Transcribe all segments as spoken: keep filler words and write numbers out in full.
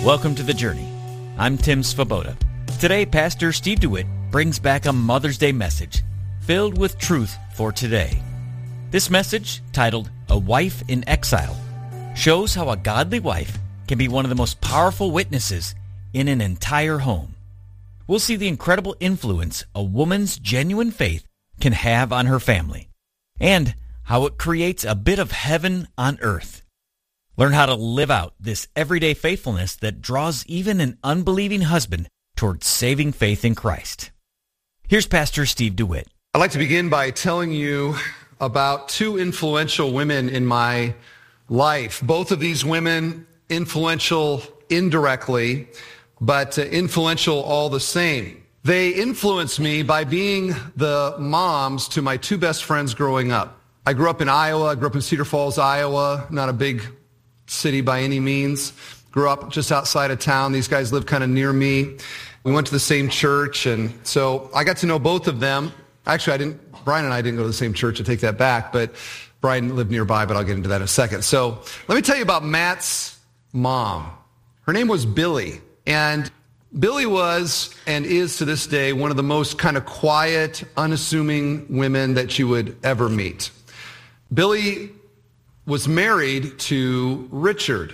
Welcome to The Journey. I'm Tim Svoboda. Today, Pastor Steve DeWitt brings back a Mother's Day message filled with truth for today. This message, titled A Wife in Exile, shows how a godly wife can be one of the most powerful witnesses in an entire home. We'll see the incredible influence a woman's genuine faith can have on her family, and how it creates a bit of heaven on earth. Learn how to live out this everyday faithfulness that draws even an unbelieving husband towards saving faith in Christ. Here's Pastor Steve DeWitt. I'd like to begin by telling you about two influential women in my life. Both of these women influential indirectly, but uh, influential all the same. They influenced me by being the moms to my two best friends growing up. I grew up in Iowa. I grew up in Cedar Falls, Iowa, not a big city by any means. Grew up just outside of town. These guys lived kind of near me. We went to the same church, and so I got to know both of them. Actually, I didn't. Brian and I didn't go to the same church. I take that back, but Brian lived nearby, but I'll get into that in a second. So let me tell you about Matt's mom. Her name was Billy, and Billy was and is to this day one of the most kind of quiet, unassuming women that you would ever meet. Billy was married to Richard,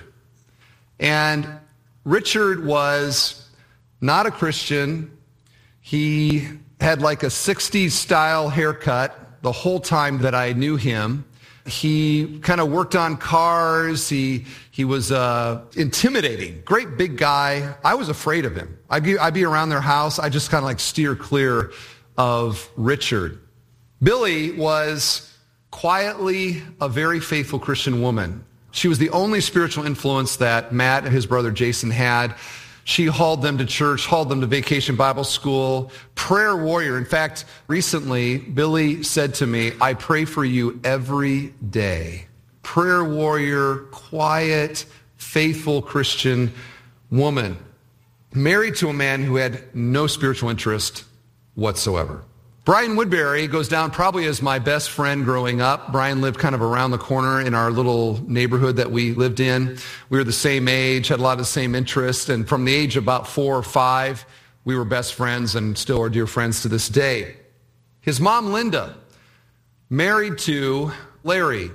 and Richard was not a Christian. He had like a sixties style haircut the whole time that I knew him. He kind of worked on cars. He he was uh, intimidating, great big guy. I was afraid of him. I'd be, I'd be around their house. I just kind of like steer clear of Richard. Billy was quietly a very faithful Christian woman. She was the only spiritual influence that Matt and his brother Jason had. She hauled them to church, hauled them to Vacation Bible School, prayer warrior. In fact, recently, Billy said to me, I pray for you every day. Prayer warrior, quiet, faithful Christian woman, married to a man who had no spiritual interest whatsoever. Brian Woodbury goes down probably as my best friend growing up. Brian lived kind of around the corner in our little neighborhood that we lived in. We were the same age, had a lot of the same interests, and from the age of about four or five, we were best friends and still are dear friends to this day. His mom, Linda, married to Larry.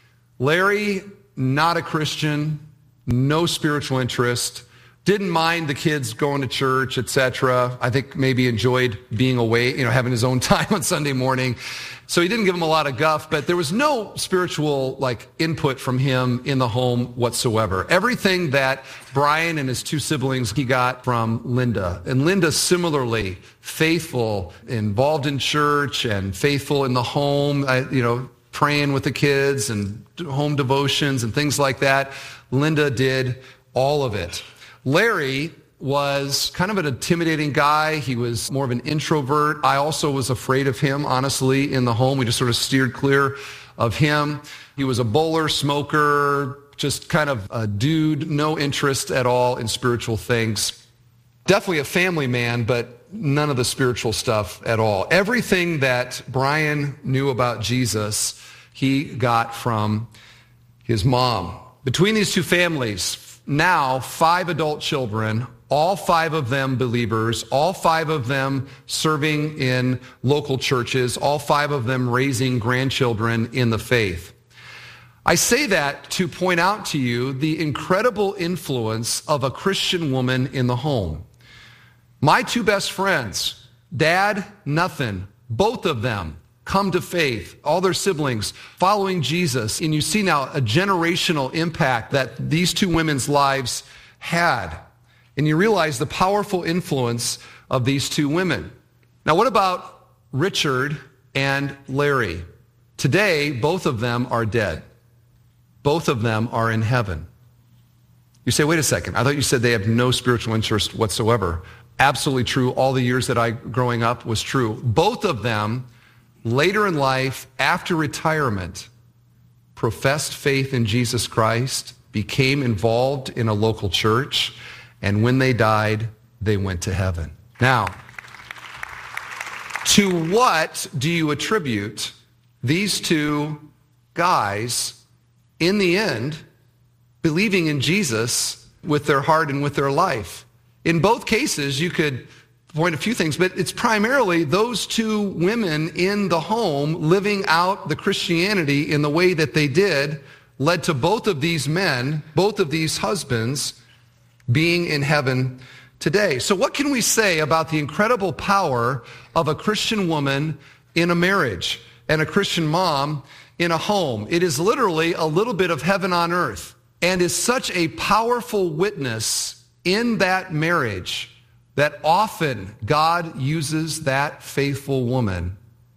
Larry, not a Christian, no spiritual interest, didn't mind the kids going to church, et cetera. I think maybe enjoyed being away, you know, having his own time on Sunday morning. So he didn't give him a lot of guff, but there was no spiritual like input from him in the home whatsoever. Everything that Brian and his two siblings he got from Linda. And Linda similarly faithful, involved in church and faithful in the home, I, you know, praying with the kids and home devotions and things like that. Linda did all of it. Larry was kind of an intimidating guy. He was more of an introvert. I also was afraid of him, honestly, in the home. We just sort of steered clear of him. He was a bowler, smoker, just kind of a dude, no interest at all in spiritual things. Definitely a family man, but none of the spiritual stuff at all. Everything that Brian knew about Jesus, he got from his mom. Between these two families, now five adult children, all five of them believers, all five of them serving in local churches, all five of them raising grandchildren in the faith. I say that to point out to you the incredible influence of a Christian woman in the home. My two best friends, dad, nothing, both of them come to faith, all their siblings following Jesus. And you see now a generational impact that these two women's lives had. And you realize the powerful influence of these two women. Now, what about Richard and Larry? Today, both of them are dead. Both of them are in heaven. You say, wait a second, I thought you said they have no spiritual interest whatsoever. Absolutely true. All the years that I growing up was true. Both of them later in life, after retirement, professed faith in Jesus Christ, became involved in a local church, and when they died, they went to heaven. Now, to what do you attribute these two guys, in the end, believing in Jesus with their heart and with their life. In both cases, you could point a few things, but it's primarily those two women in the home living out the Christianity in the way that they did led to both of these men, both of these husbands, being in heaven today. So what can we say about the incredible power of a Christian woman in a marriage and a Christian mom in a home? It is literally a little bit of heaven on earth, and is such a powerful witness in that marriage that often God uses that faithful woman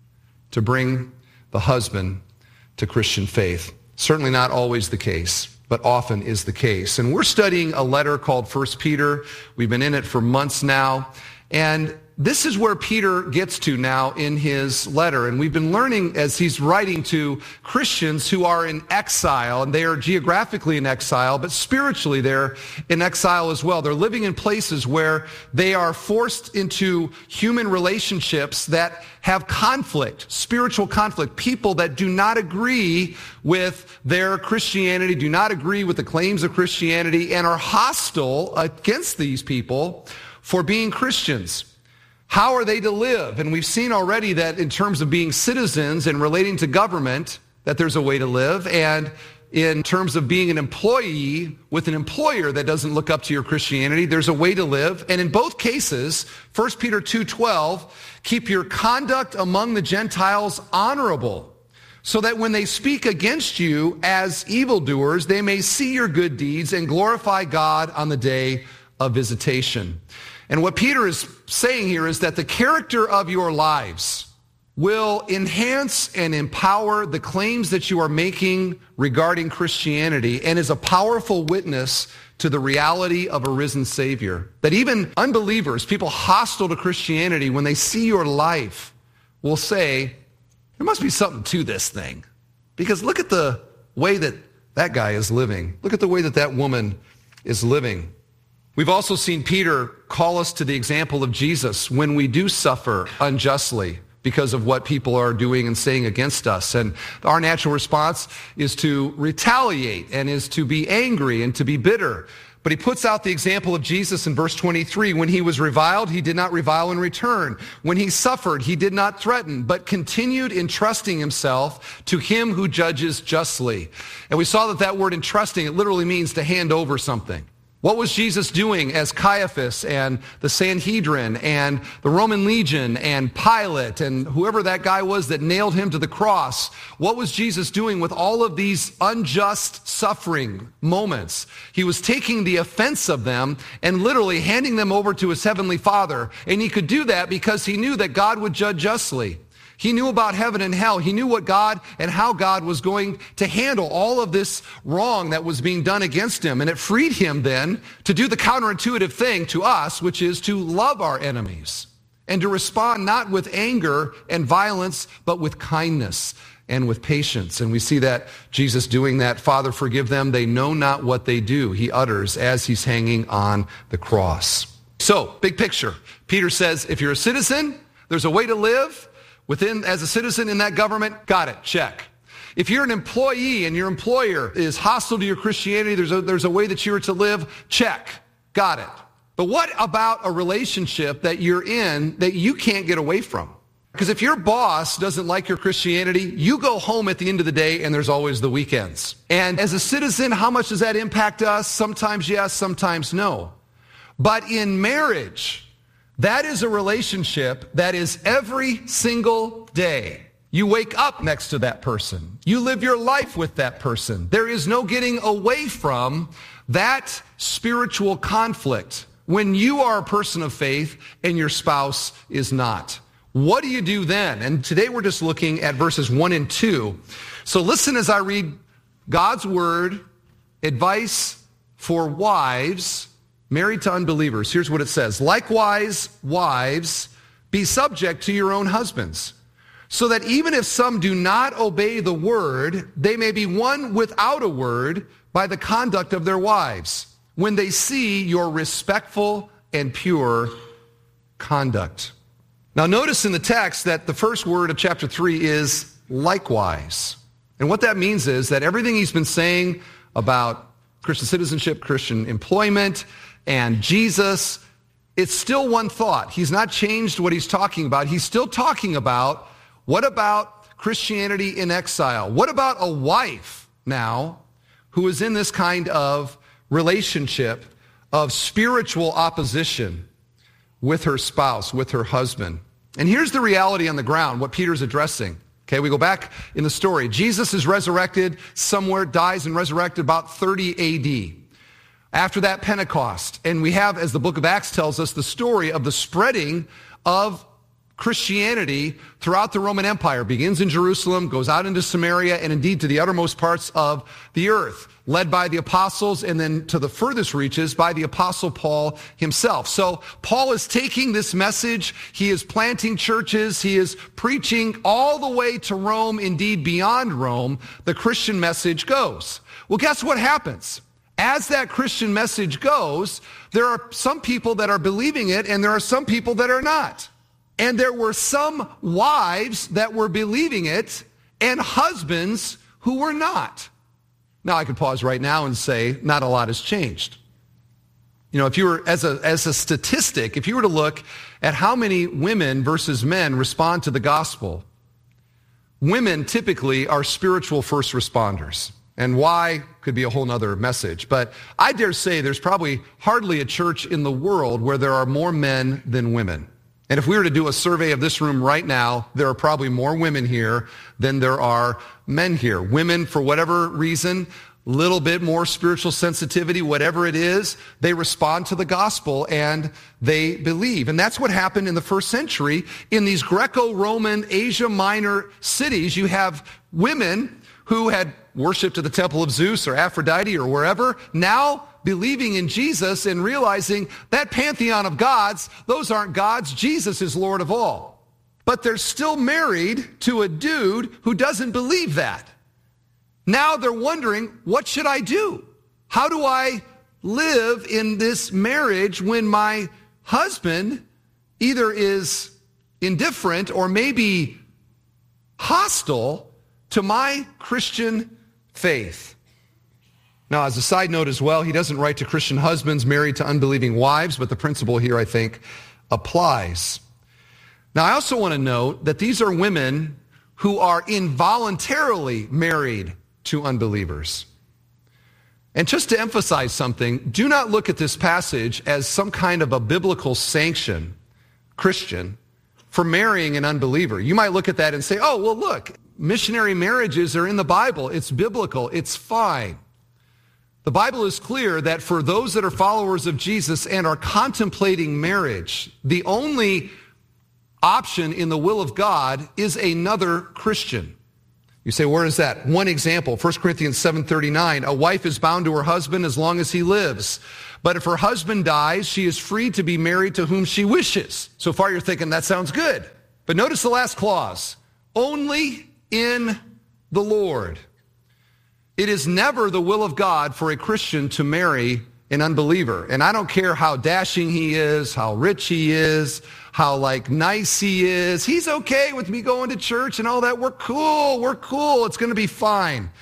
to bring the husband to Christian faith. Certainly not always the case, but often is the case. And we're studying a letter called First Peter. We've been in it for months now. And this is where Peter gets to now in his letter. And we've been learning as he's writing to Christians who are in exile, and they are geographically in exile, but spiritually they're in exile as well. They're living in places where they are forced into human relationships that have conflict, spiritual conflict, people that do not agree with their Christianity, do not agree with the claims of Christianity, and are hostile against these people for being Christians. How are they to live? And we've seen already that in terms of being citizens and relating to government, that there's a way to live. And in terms of being an employee with an employer that doesn't look up to your Christianity, there's a way to live. And in both cases, First Peter two twelve, keep your conduct among the Gentiles honorable, so that when they speak against you as evildoers, they may see your good deeds and glorify God on the day of visitation. And what Peter is saying here is that the character of your lives will enhance and empower the claims that you are making regarding Christianity, and is a powerful witness to the reality of a risen Savior. That even unbelievers, people hostile to Christianity, when they see your life, will say, there must be something to this thing. Because look at the way that that guy is living. Look at the way that that woman is living. We've also seen Peter call us to the example of Jesus when we do suffer unjustly because of what people are doing and saying against us. And our natural response is to retaliate and is to be angry and to be bitter. But he puts out the example of Jesus in verse twenty-three. When he was reviled, he did not revile in return. When he suffered, he did not threaten, but continued entrusting himself to him who judges justly. And we saw that that word entrusting, it literally means to hand over something. What was Jesus doing as Caiaphas and the Sanhedrin and the Roman legion and Pilate and whoever that guy was that nailed him to the cross? What was Jesus doing with all of these unjust suffering moments? He was taking the offense of them and literally handing them over to his heavenly Father. And he could do that because he knew that God would judge justly. He knew about heaven and hell. He knew what God and how God was going to handle all of this wrong that was being done against him. And it freed him then to do the counterintuitive thing to us, which is to love our enemies and to respond not with anger and violence, but with kindness and with patience. And we see that Jesus doing that. Father, forgive them. They know not what they do, he utters as he's hanging on the cross. So, big picture. Peter says, if you're a citizen, there's a way to live. Within, as a citizen in that government, got it, check. If you're an employee and your employer is hostile to your Christianity, there's a, there's a way that you are to live, check, got it. But what about a relationship that you're in that you can't get away from? Because if your boss doesn't like your Christianity, you go home at the end of the day and there's always the weekends. And as a citizen, how much does that impact us? Sometimes yes, sometimes no. But in marriage, that is a relationship that is every single day. You wake up next to that person. You live your life with that person. There is no getting away from that spiritual conflict when you are a person of faith and your spouse is not. What do you do then? And today we're just looking at verses one and two. So listen as I read God's word, advice for wives married to unbelievers. Here's what it says. Likewise, wives, be subject to your own husbands, so that even if some do not obey the word, they may be won without a word by the conduct of their wives, when they see your respectful and pure conduct. Now notice in the text that the first word of chapter three is likewise. And what that means is that everything he's been saying about Christian citizenship, Christian employment, and Jesus, it's still one thought. He's not changed what he's talking about. He's still talking about, what about Christianity in exile? What about a wife now who is in this kind of relationship of spiritual opposition with her spouse, with her husband? And here's the reality on the ground, what Peter's addressing. Okay, we go back in the story. Jesus is resurrected somewhere, dies and resurrected about thirty A D. After that, Pentecost. And we have, as the book of Acts tells us, the story of the spreading of Christianity throughout the Roman Empire. Begins in Jerusalem, goes out into Samaria, and indeed to the uttermost parts of the earth, led by the apostles, and then to the furthest reaches by the apostle Paul himself. So Paul is taking this message, he is planting churches, he is preaching all the way to Rome, indeed beyond Rome, the Christian message goes. Well, guess what happens? As that Christian message goes, there are some people that are believing it, and there are some people that are not. And there were some wives that were believing it and husbands who were not. Now, I could pause right now and say not a lot has changed. You know, if you were, as a, as a statistic, if you were to look at how many women versus men respond to the gospel, women typically are spiritual first responders. And why could be a whole nother message. But I dare say there's probably hardly a church in the world where there are more men than women. And if we were to do a survey of this room right now, there are probably more women here than there are men here. Women, for whatever reason, a little bit more spiritual sensitivity, whatever it is, they respond to the gospel and they believe. And that's what happened in the first century. In these Greco-Roman Asia Minor cities, you have women who had worshiped at the temple of Zeus or Aphrodite or wherever, now believing in Jesus and realizing that pantheon of gods, those aren't gods. Jesus is Lord of all. But they're still married to a dude who doesn't believe that. Now they're wondering, what should I do? How do I live in this marriage when my husband either is indifferent or maybe hostile to my Christian faith? Now, as a side note as well, he doesn't write to Christian husbands married to unbelieving wives, but the principle here, I think, applies. Now, I also want to note that these are women who are involuntarily married to unbelievers. And just to emphasize something, do not look at this passage as some kind of a biblical sanction, Christian, for marrying an unbeliever. You might look at that and say, oh, well, look, missionary marriages are in the Bible. It's biblical. It's fine. The Bible is clear that for those that are followers of Jesus and are contemplating marriage, the only option in the will of God is another Christian. You say, where is that? One example, First Corinthians seven thirty-nine, a wife is bound to her husband as long as he lives. But if her husband dies, she is free to be married to whom she wishes. So far you're thinking that sounds good. But notice the last clause, only in the Lord. It is never the will of God for a Christian to marry an unbeliever. And I don't care how dashing he is, how rich he is, how like nice he is. He's okay with me going to church and all that. We're cool. We're cool. It's going to be fine.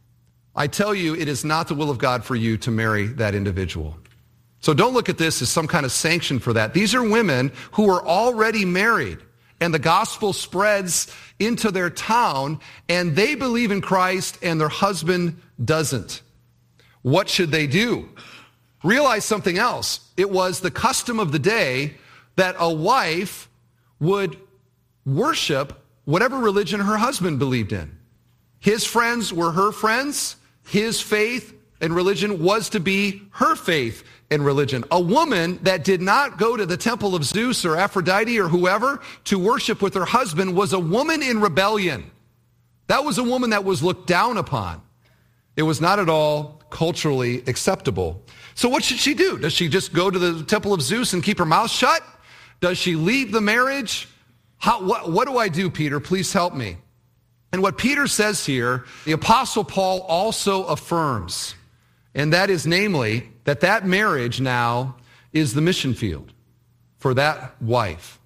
I tell you, it is not the will of God for you to marry that individual. So don't look at this as some kind of sanction for that. These are women who are already married, and the gospel spreads into their town, and they believe in Christ, and their husband doesn't. What should they do? Realize something else. It was the custom of the day that a wife would worship whatever religion her husband believed in. His friends were her friends. His faith and religion was to be her faith and religion. A woman that did not go to the temple of Zeus or Aphrodite or whoever to worship with her husband was a woman in rebellion. That was a woman that was looked down upon. It was not at all culturally acceptable. So what should she do? Does she just go to the temple of Zeus and keep her mouth shut? Does she leave the marriage? How, what, what do I do, Peter? Please help me. And what Peter says here, the Apostle Paul also affirms, and that is namely that that marriage now is the mission field for that wife.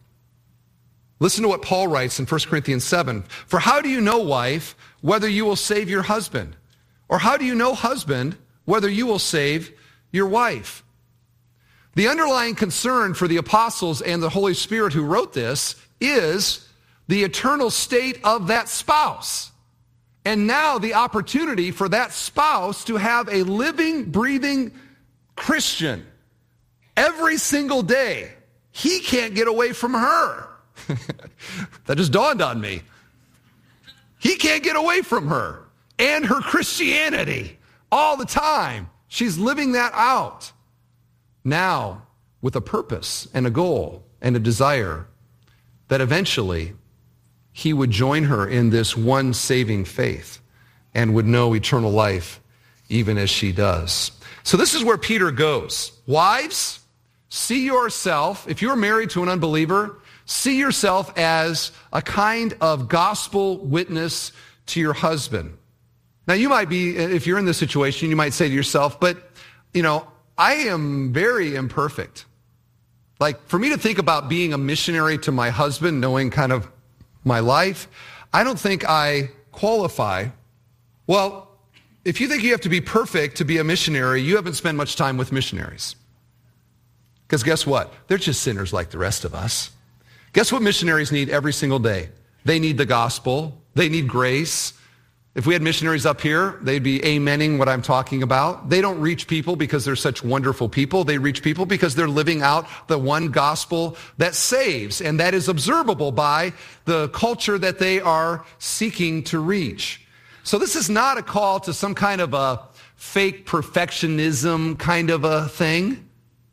Listen to what Paul writes in First Corinthians seven. For how do you know, wife, whether you will save your husband? Or how do you know, husband, whether you will save your wife. The underlying concern for the apostles and the Holy Spirit who wrote this is the eternal state of that spouse. And now the opportunity for that spouse to have a living, breathing Christian every single day. He can't get away from her. That just dawned on me. He can't get away from her and her Christianity all the time. She's living that out. Now, with a purpose and a goal and a desire that eventually he would join her in this one saving faith and would know eternal life even as she does. So this is where Peter goes. Wives, see yourself, if you're married to an unbeliever, see yourself as a kind of gospel witness to your husband. Now you might be, if you're in this situation, you might say to yourself, but, you know, I am very imperfect. Like, for me to think about being a missionary to my husband, knowing kind of my life, I don't think I qualify. Well, if you think you have to be perfect to be a missionary, you haven't spent much time with missionaries. Because guess what? They're just sinners like the rest of us. Guess what missionaries need every single day? They need the gospel. They need grace. If we had missionaries up here, they'd be amening what I'm talking about. They don't reach people because they're such wonderful people. They reach people because they're living out the one gospel that saves, and that is observable by the culture that they are seeking to reach. So this is not a call to some kind of a fake perfectionism kind of a thing.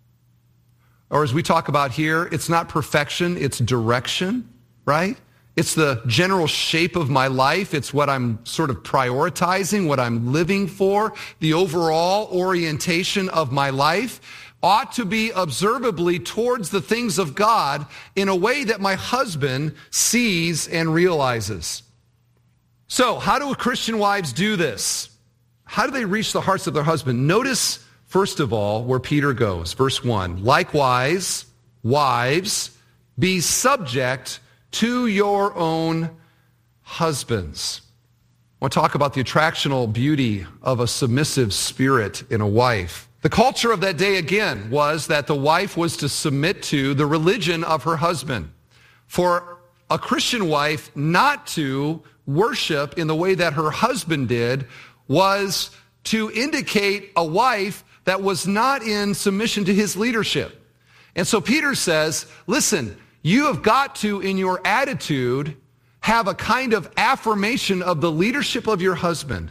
Or as we talk about here, it's not perfection, it's direction, right? It's the general shape of my life. It's what I'm sort of prioritizing, what I'm living for. The overall orientation of my life ought to be observably towards the things of God in a way that my husband sees and realizes. So, how do Christian wives do this? How do they reach the hearts of their husband? Notice, first of all, where Peter goes. Verse one, likewise, wives, be subject to your own husbands. I want to talk about the attractional beauty of a submissive spirit in a wife. The culture of that day, again, was that the wife was to submit to the religion of her husband. For a Christian wife not to worship in the way that her husband did was to indicate a wife that was not in submission to his leadership. And so Peter says, listen, you have got to, in your attitude, have a kind of affirmation of the leadership of your husband,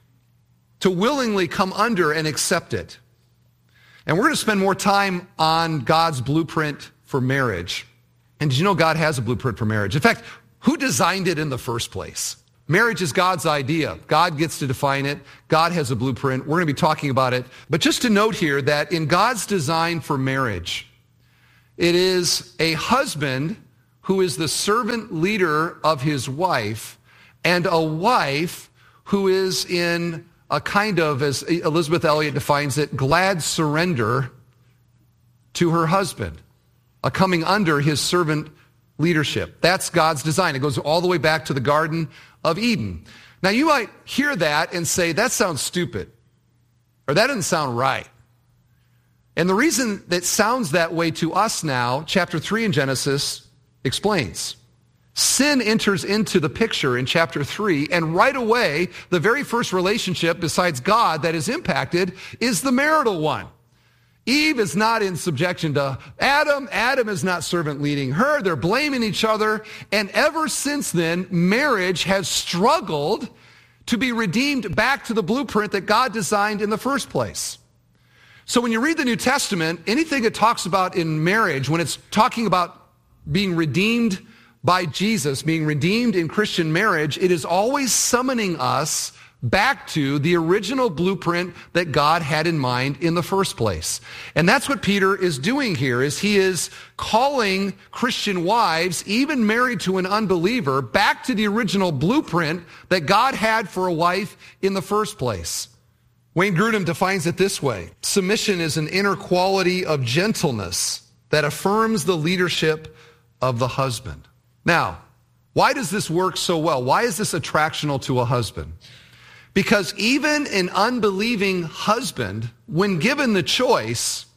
to willingly come under and accept it. And we're going to spend more time on God's blueprint for marriage. And did you know God has a blueprint for marriage? In fact, who designed it in the first place? Marriage is God's idea. God gets to define it. God has a blueprint. We're going to be talking about it. But just to note here that in God's design for marriage, it is a husband who is the servant leader of his wife, and a wife who is in a kind of, as Elizabeth Elliot defines it, glad surrender to her husband, a coming under his servant leadership. That's God's design. It goes all the way back to the Garden of Eden. Now you might hear that and say, that sounds stupid, or that doesn't sound right. And the reason that sounds that way to us now, chapter three in Genesis explains. Sin enters into the picture in chapter three, and right away, the very first relationship besides God that is impacted is the marital one. Eve is not in subjection to Adam. Adam is not servant leading her. They're blaming each other. And ever since then, marriage has struggled to be redeemed back to the blueprint that God designed in the first place. So when you read the New Testament, anything it talks about in marriage, when it's talking about being redeemed by Jesus, being redeemed in Christian marriage, it is always summoning us back to the original blueprint that God had in mind in the first place. And that's what Peter is doing here, is he is calling Christian wives, even married to an unbeliever, back to the original blueprint that God had for a wife in the first place. Wayne Grudem defines it this way: submission is an inner quality of gentleness that affirms the leadership of the husband. Now, why does this work so well? Why is this attractional to a husband? Because even an unbelieving husband, when given the choice,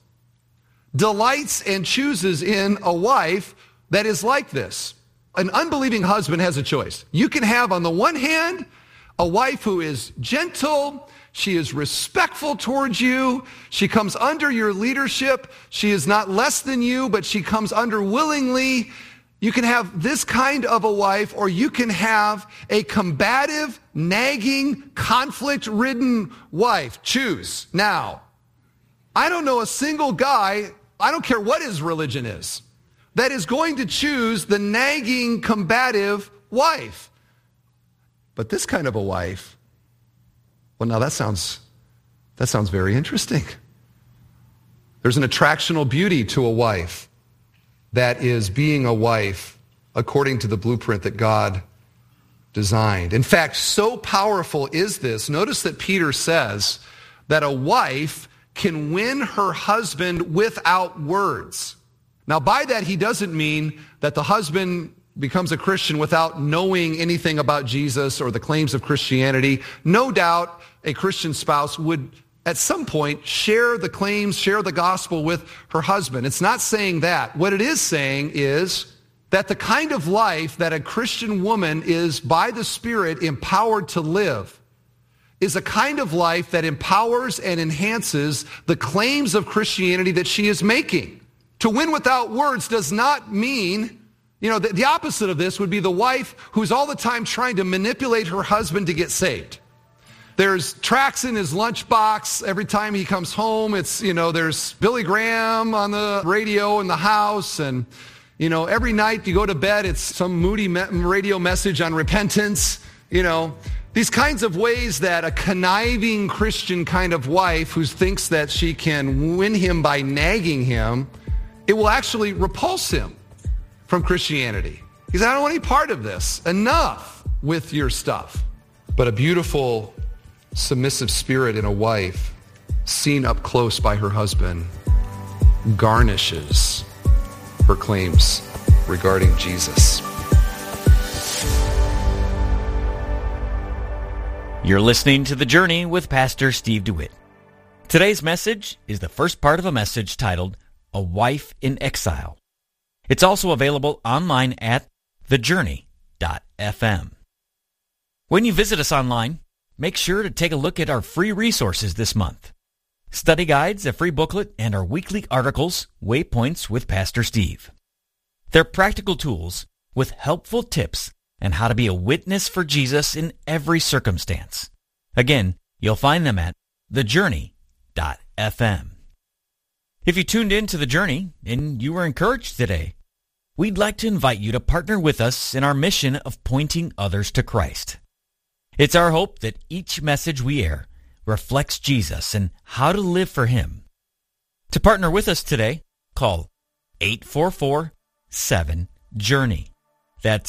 delights and chooses in a wife that is like this. An unbelieving husband has a choice. You can have, on the one hand, a wife who is gentle, she is respectful towards you, she comes under your leadership, she is not less than you, but she comes under willingly. You can have this kind of a wife, or you can have a combative, nagging, conflict-ridden wife. Choose now. I don't know a single guy, I don't care what his religion is, that is going to choose the nagging, combative wife. But this kind of a wife, well, now that sounds, that sounds very interesting. There's an attractional beauty to a wife that is being a wife according to the blueprint that God designed. In fact, so powerful is this. Notice that Peter says that a wife can win her husband without words. Now, by that, he doesn't mean that the husband becomes a Christian without knowing anything about Jesus or the claims of Christianity. No doubt a Christian spouse would at some point share the claims, share the gospel with her husband. It's not saying that. What it is saying is that the kind of life that a Christian woman is by the Spirit empowered to live is a kind of life that empowers and enhances the claims of Christianity that she is making. To win without words does not mean, you know, the, the opposite of this would be the wife who's all the time trying to manipulate her husband to get saved. There's tracts in his lunchbox every time he comes home. It's, you know, there's Billy Graham on the radio in the house. And, you know, every night you go to bed, it's some moody me- radio message on repentance. You know, these kinds of ways that a conniving Christian kind of wife who thinks that she can win him by nagging him, it will actually repulse him from Christianity. He says, I don't want any part of this. Enough with your stuff. But a beautiful submissive spirit in a wife, seen up close by her husband, garnishes her claims regarding Jesus. You're listening to The Journey with Pastor Steve DeWitt. Today's message is the first part of a message titled, A Wife in Exile. It's also available online at the journey dot f m. When you visit us online, make sure to take a look at our free resources this month. Study guides, a free booklet, and our weekly articles, Waypoints with Pastor Steve. They're practical tools with helpful tips on how to be a witness for Jesus in every circumstance. Again, you'll find them at the journey dot f m. If you tuned in to The Journey and you were encouraged today, we'd like to invite you to partner with us in our mission of pointing others to Christ. It's our hope that each message we air reflects Jesus and how to live for Him. To partner with us today, call eight four four, seven, journey. That's